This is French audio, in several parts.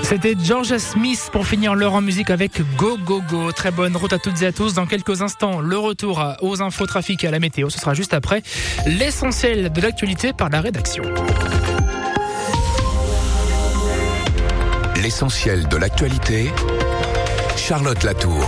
C'était Georgia Smith pour finir l'heure en musique avec Go Go Go. Très bonne route à toutes et à tous. Dans quelques instants, le retour aux infos trafic et à la météo. Ce sera juste après l'essentiel de l'actualité par la rédaction. L'essentiel de l'actualité, Charlotte Latour.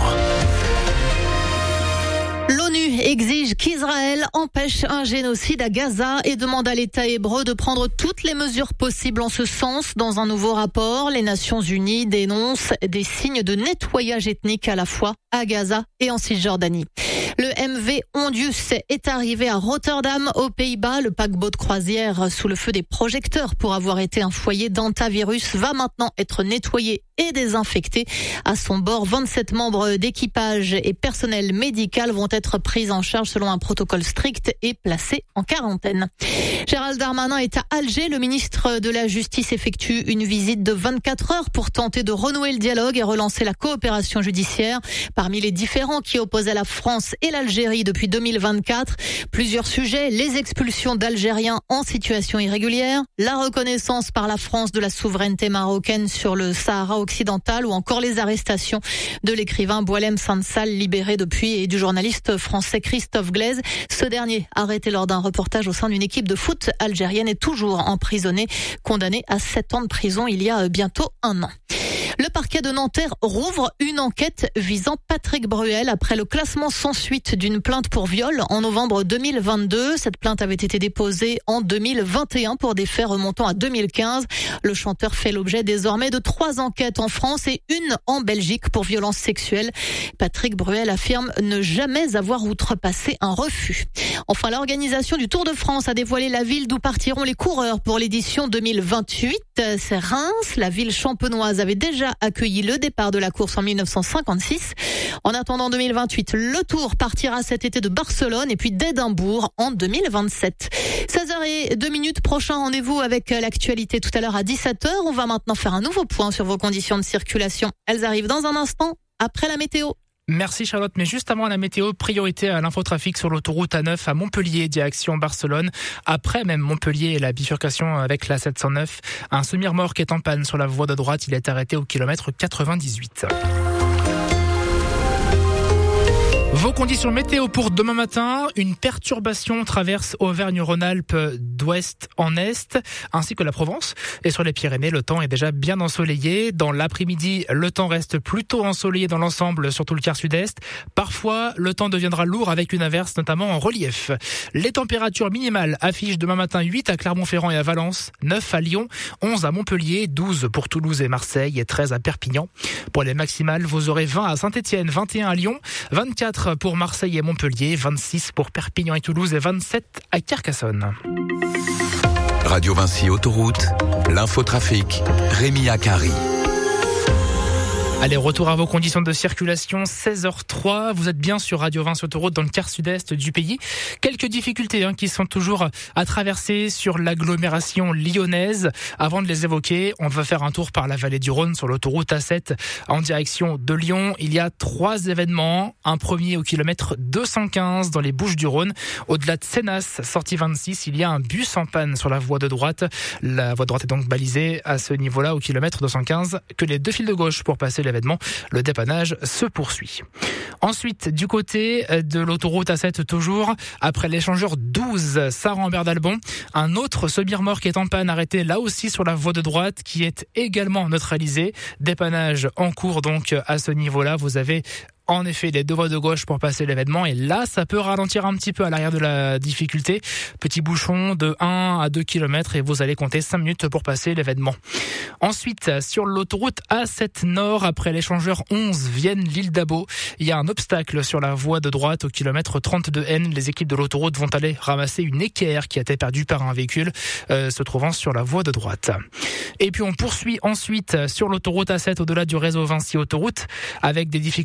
L'ONU exige qu'Israël empêche un génocide à Gaza et demande à l'État hébreu de prendre toutes les mesures possibles en ce sens. Dans un nouveau rapport, les Nations Unies dénoncent des signes de nettoyage ethnique à la fois à Gaza et en Cisjordanie. Le MV Ondius est arrivé à Rotterdam, aux Pays-Bas. Le paquebot de croisière sous le feu des projecteurs pour avoir été un foyer d'hantavirus va maintenant être nettoyé et désinfecté. À son bord, 27 membres d'équipage et personnel médical vont être pris en charge selon un protocole strict et placés en quarantaine. Gérald Darmanin est à Alger. Le ministre de la Justice effectue une visite de 24 heures pour tenter de renouer le dialogue et relancer la coopération judiciaire. Parmi les différends qui opposaient la France et l'Algérie depuis 2024, plusieurs sujets, les expulsions d'Algériens en situation irrégulière, la reconnaissance par la France de la souveraineté marocaine sur le Sahara occidental ou encore les arrestations de l'écrivain Boualem Sansal libéré depuis et du journaliste français Christophe Glaise. Ce dernier, arrêté lors d'un reportage au sein d'une équipe de foot algérienne, est toujours emprisonné, condamné à 7 ans de prison il y a bientôt 1 an. Le parquet de Nanterre rouvre une enquête visant Patrick Bruel après le classement sans suite d'une plainte pour viol en novembre 2022. Cette plainte avait été déposée en 2021 pour des faits remontant à 2015. Le chanteur fait l'objet désormais de 3 enquêtes en France et une en Belgique pour violences sexuelles. Patrick Bruel affirme ne jamais avoir outrepassé un refus. Enfin, l'organisation du Tour de France a dévoilé la ville d'où partiront les coureurs pour l'édition 2028. C'est Reims. La ville champenoise avait déjà accueilli le départ de la course en 1956. En attendant 2028, le Tour partira cet été de Barcelone et puis d'Édimbourg en 2027. 16h02, prochain rendez-vous avec l'actualité tout à l'heure à 17h. On va maintenant faire un nouveau point sur vos conditions de circulation. Elles arrivent dans un instant après la météo. Merci Charlotte, mais juste avant la météo, priorité à l'infotrafic sur l'autoroute A9 à Montpellier, direction Barcelone. Après même Montpellier et la bifurcation avec la 709, un semi-remorque est en panne sur la voie de droite, il est arrêté au kilomètre 98. Vos conditions météo pour demain matin, une perturbation traverse Auvergne-Rhône-Alpes d'ouest en est, ainsi que la Provence. Et sur les Pyrénées, le temps est déjà bien ensoleillé. Dans l'après-midi, le temps reste plutôt ensoleillé dans l'ensemble, surtout le quart sud-est. Parfois, le temps deviendra lourd avec une averse, notamment en relief. Les températures minimales affichent demain matin 8 à Clermont-Ferrand et à Valence, 9 à Lyon, 11 à Montpellier, 12 pour Toulouse et Marseille et 13 à Perpignan. Pour les maximales, vous aurez 20 à Saint-Étienne, 21 à Lyon, 24 pour Marseille et Montpellier, 26 pour Perpignan et Toulouse et 27 à Carcassonne. Radio Vinci Autoroute, l'infotrafic, Rémi Akari. Allez, retour à vos conditions de circulation, 16h03. Vous êtes bien sur Radio Vinci Autoroute dans le quart sud-est du pays. Quelques difficultés qui sont toujours à traverser sur l'agglomération lyonnaise. Avant de les évoquer, on va faire un tour par la vallée du Rhône sur l'autoroute A7 en direction de Lyon. Il y a 3 événements. Un premier au kilomètre 215 dans les Bouches-du-Rhône. Au-delà de Sénas, sortie 26, il y a un bus en panne sur la voie de droite. La voie de droite est donc balisée à ce niveau-là au kilomètre 215 que les 2 fils de gauche pour passer l'événement. Le dépannage se poursuit. Ensuite, du côté de l'autoroute A7 toujours, après l'échangeur 12 Saran-Ambert-d'Albon, un autre semi-remorque est en panne arrêté là aussi sur la voie de droite qui est également neutralisé. Dépannage en cours donc à ce niveau-là. Vous avez en effet les 2 voies de gauche pour passer l'événement et là ça peut ralentir un petit peu à l'arrière de la difficulté. Petit bouchon de 1 à 2 km et vous allez compter 5 minutes pour passer l'événement. Ensuite, sur l'autoroute A7 Nord, après l'échangeur 11 Vienne-L'Île d'Abo, il y a un obstacle sur la voie de droite au kilomètre 32N. Les équipes de l'autoroute vont aller ramasser une équerre qui a été perdue par un véhicule se trouvant sur la voie de droite. Et puis on poursuit ensuite sur l'autoroute A7 au-delà du réseau Vinci Autoroute avec des difficultés pour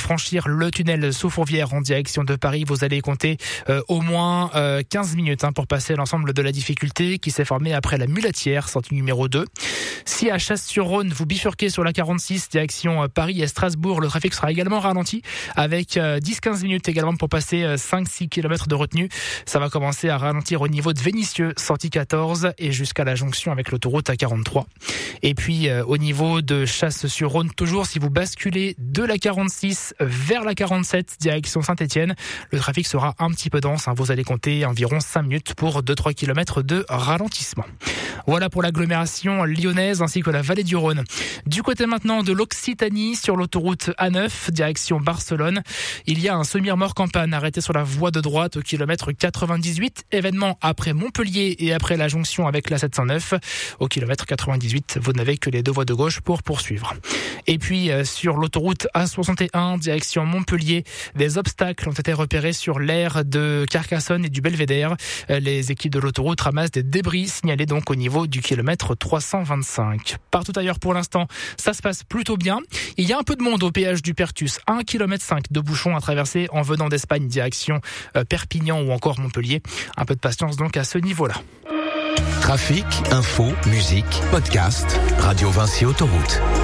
franchir le tunnel sous Fourvière en direction de Paris, vous allez compter au moins 15 minutes pour passer l'ensemble de la difficulté qui s'est formée après la Mulatière, sortie numéro 2. Si à Chasse-sur-Rhône, vous bifurquez sur la 46 direction Paris et Strasbourg, le trafic sera également ralenti avec 10-15 minutes également pour passer 5-6 km de retenue. Ça va commencer à ralentir au niveau de Vénissieux, sortie 14 et jusqu'à la jonction avec l'autoroute A43. Et puis au niveau de Chasse-sur-Rhône, toujours si vous basculez de la 46 vers la 47 direction Saint-Étienne, le trafic sera un petit peu dense. Vous allez compter environ 5 minutes pour 2-3 km de ralentissement. Voilà pour l'agglomération lyonnaise ainsi que la vallée du Rhône. Du côté maintenant de l'Occitanie, sur l'autoroute A9, direction Barcelone, il y a un semi-remorque en panne arrêté sur la voie de droite au kilomètre 98. Événement après Montpellier et après la jonction avec la 709. Au kilomètre 98, vous n'avez que les deux voies de gauche pour poursuivre. Et puis sur l'autoroute A61, direction Montpellier, des obstacles ont été repérés sur l'aire de Carcassonne et du Belvédère. Les équipes de l'autoroute ramassent des débris signalés donc au niveau du kilomètre 325. Partout ailleurs pour l'instant, ça se passe plutôt bien. Il y a un peu de monde au péage du Pertus, 1,5 km de bouchons à traverser en venant d'Espagne direction Perpignan ou encore Montpellier. Un peu de patience donc à ce niveau-là. Trafic, info, musique, podcast, Radio Vinci Autoroute.